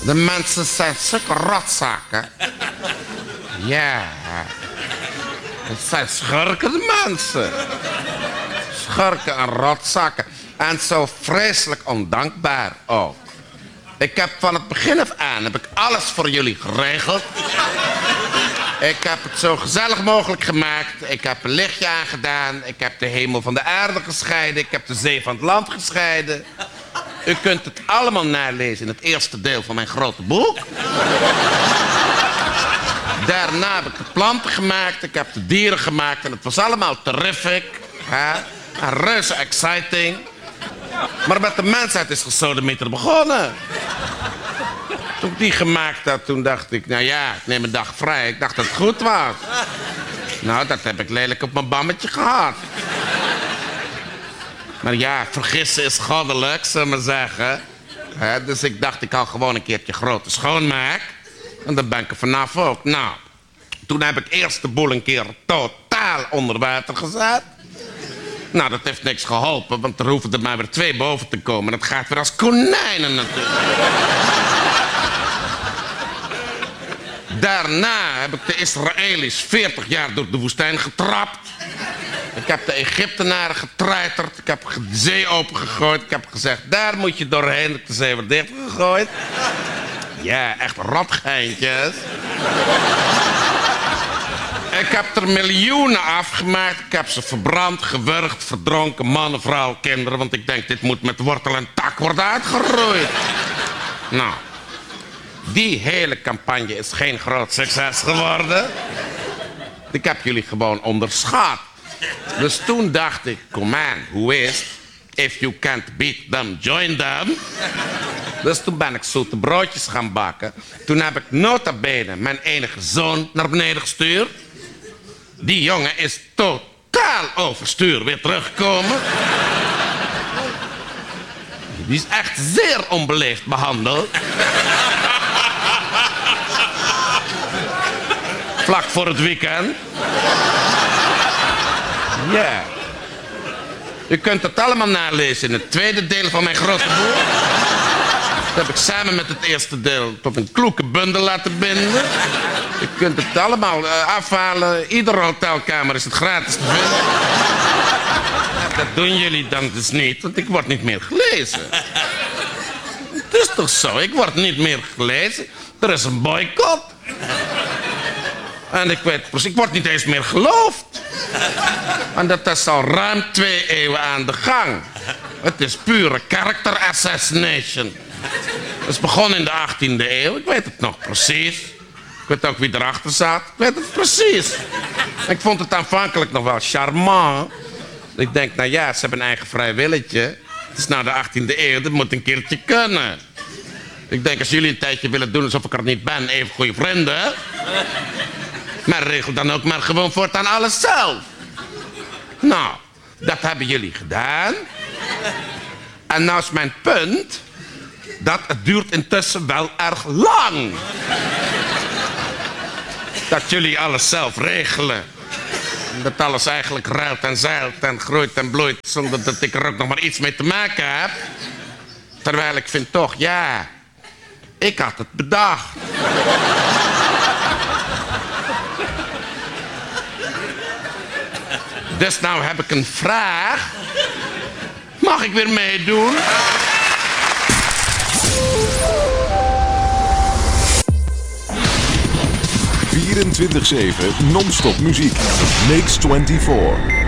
De mensen zijn zulke rotzakken. Ja. Het zijn schurken, de mensen. Schurken en rotzakken. En zo vreselijk ondankbaar ook. Ik heb van het begin af aan alles voor jullie geregeld. Ik heb het zo gezellig mogelijk gemaakt. Ik heb een lichtje aangedaan. Ik heb de hemel van de aarde gescheiden. Ik heb de zee van het land gescheiden. U kunt het allemaal nalezen in het eerste deel van mijn grote boek. Daarna heb ik de planten gemaakt. Ik heb de dieren gemaakt. En het was allemaal terrific. En reuze exciting. Maar met de mensheid is gesodemieter begonnen. Toen ik die gemaakt had, toen dacht ik, nou ja, ik neem een dag vrij. Ik dacht dat het goed was. Nou, dat heb ik lelijk op mijn bammetje gehad. Maar ja, vergissen is goddelijk, zullen we maar zeggen. Dus ik dacht, ik hou gewoon een keertje grote schoonmaak. En dan ben ik er vanaf ook. Nou, toen heb ik eerst de boel een keer totaal onder water gezet. Nou, dat heeft niks geholpen, want er hoeven er maar weer 2 boven te komen. Dat gaat weer als konijnen natuurlijk. Daarna heb ik de Israëli's 40 jaar door de woestijn getrapt. Ik heb de Egyptenaren getreiterd. Ik heb de zee opengegooid. Ik heb gezegd, daar moet je doorheen. Ik heb de zee weer dichtgegooid. Ja, echt rotgeintjes. Ik heb er miljoenen afgemaakt. Ik heb ze verbrand, gewurgd, verdronken. Mannen, vrouwen, kinderen. Want ik denk, dit moet met wortel en tak worden uitgeroeid. Nou, die hele campagne is geen groot succes geworden. Ik heb jullie gewoon onderschat. Dus toen dacht ik, come on, hoe is? If you can't beat them, join them. Dus toen ben ik zoete broodjes gaan bakken. Toen heb ik nota bene mijn enige zoon naar beneden gestuurd. Die jongen is totaal overstuur weer teruggekomen. Die is echt zeer onbeleefd behandeld. Vlak voor het weekend. Ja. U kunt het allemaal nalezen in het tweede deel van mijn grote boek. Dat heb ik samen met het eerste deel tot een kloeke bundel laten binden. U kunt het allemaal afhalen. Iedere hotelkamer is het gratis te vinden. Dat doen jullie dan dus niet, want ik word niet meer gelezen. Het is toch zo, ik word niet meer gelezen. Er is een boycott. En ik weet precies, ik word niet eens meer geloofd. En dat is al ruim 2 eeuwen aan de gang. Het is pure character assassination. Het is begonnen in de 18e eeuw, ik weet het nog precies. Ik weet ook wie erachter zat, ik weet het precies. Ik vond het aanvankelijk nog wel charmant. Ik denk, nou ja, ze hebben een eigen vrij willetje. Het is nou de 18e eeuw, dat moet een keertje kunnen. Ik denk, als jullie een tijdje willen doen alsof ik er niet ben, even goede vrienden. Maar regel dan ook maar gewoon voortaan alles zelf. Nou, dat hebben jullie gedaan. En nou is mijn punt dat het duurt intussen wel erg lang. Dat jullie alles zelf regelen. Dat alles eigenlijk ruilt en zeilt en groeit en bloeit zonder dat ik er ook nog maar iets mee te maken heb. Terwijl ik vind toch, ja, ik had het bedacht. Dus nou heb ik een vraag. Mag ik weer meedoen? ...24/7 non-stop muziek. Makes 24.